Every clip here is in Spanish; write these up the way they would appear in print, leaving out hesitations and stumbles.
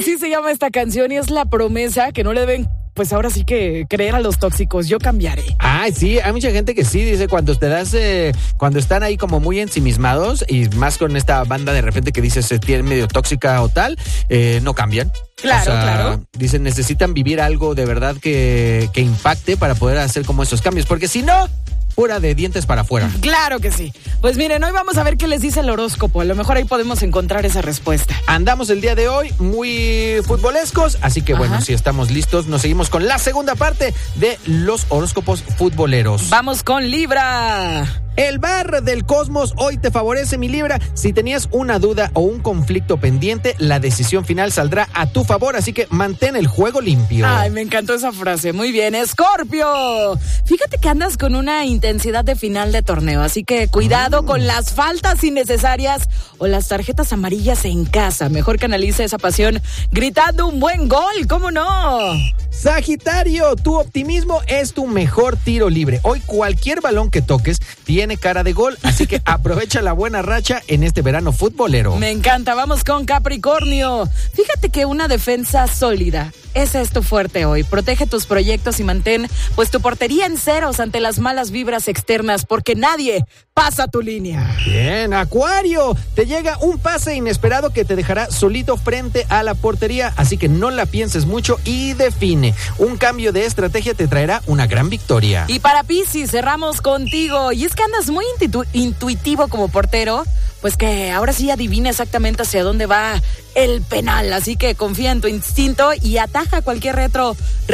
Así se llama esta canción y es la promesa que no le deben, pues ahora sí que creer a los tóxicos. Yo cambiaré. Ay, sí, hay mucha gente que sí dice cuando cuando están ahí como muy ensimismados y más con esta banda de repente que dice se tiene medio tóxica o tal, no cambian. Claro, claro. Dicen, necesitan vivir algo de verdad que impacte para poder hacer como esos cambios, porque si no, pura de dientes para afuera. Claro que sí. Pues miren, hoy vamos a ver qué les dice el horóscopo. A lo mejor ahí podemos encontrar esa respuesta. Andamos el día de hoy muy futbolescos, así que bueno, si estamos listos, nos seguimos con la segunda parte de los horóscopos futboleros. Vamos con Libra. El bar del Cosmos hoy te favorece, mi Libra. Si tenías una duda o un conflicto pendiente, la decisión final saldrá a tu favor, así que mantén el juego limpio. Ay, me encantó esa frase. Muy bien, Escorpio. Fíjate que andas con una intensidad de final de torneo, así que cuidado con las faltas innecesarias o las tarjetas amarillas en casa. Mejor canaliza esa pasión gritando un buen gol, ¿cómo no? Sagitario, tu optimismo es tu mejor tiro libre. Hoy cualquier balón que toques tiene cara de gol, así que aprovecha la buena racha en este verano futbolero. Me encanta, vamos con Capricornio. Fíjate que una defensa sólida, ese es tu fuerte hoy. Protege tus proyectos y mantén pues tu portería en ceros ante las malas vibras externas, porque nadie pasa tu línea. Bien, Acuario, te llega un pase inesperado que te dejará solito frente a la portería, así que no la pienses mucho y define. Un cambio de estrategia te traerá una gran victoria. Y para Piscis, cerramos contigo. Y es que andas muy intuitivo como portero, pues que ahora sí adivina exactamente hacia dónde va el penal. Así que confía en tu instinto y ataja cualquier reto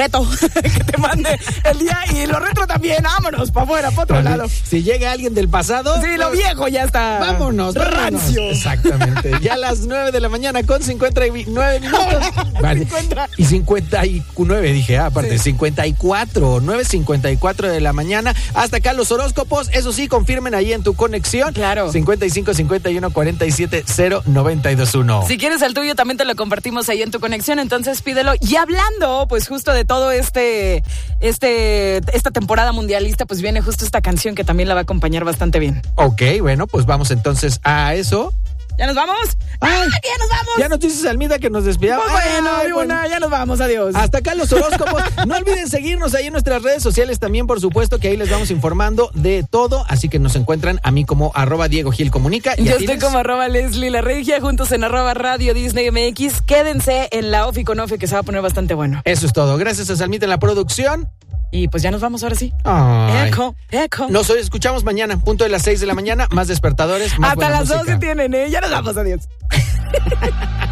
que te mande el día. Y lo retro también, vámonos, para afuera, para otro lado. Si llega alguien del pasado... Sí, lo viejo ya está. Vámonos. Rancio. Exactamente. Ya a las 9 de la mañana con 59 minutos. Vale. Y 59, dije, aparte, sí. 9:54 de la mañana. Hasta acá los horóscopos. Eso sí, confirmen ahí en tu conexión. Claro. 55 51 47 0921. Si quieres el tuyo, también te lo compartimos ahí en tu conexión, entonces pídelo. Y hablando, pues justo de todo esta temporada mundialista, pues viene justo esta canción que también la va a acompañar bastante bien. Ok, bueno, pues vamos entonces a eso. ¿Ya nos vamos? ¡Ay! ¡Ya nos vamos! Ya nos dices, Almida, que nos despidamos. Pues bueno, ya nos vamos, adiós. Hasta acá los horóscopos. No olviden seguirnos ahí en nuestras redes sociales también, por supuesto, que ahí les vamos informando de todo. Así que nos encuentran a mí como @DiegoGilComunica. Yo estoy como @Leslie La Regia, juntos en @Radio Disney MX. Quédense en la Ofi con Ofi, que se va a poner bastante bueno. Eso es todo. Gracias a Salmita en la producción. Y pues ya nos vamos ahora sí. Ay. Eco. Nos escuchamos mañana, punto de las 6 de la mañana. Más despertadores, más hasta buena las música. 12 tienen, ¿eh? Ya nos vamos, adiós.